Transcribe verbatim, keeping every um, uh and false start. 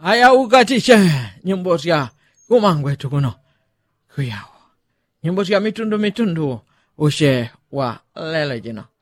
aya ukatishe nyimbo zya kumangwetu kuno kuyawo nyimbo zya mitundu mitundu ushe wa lelo jino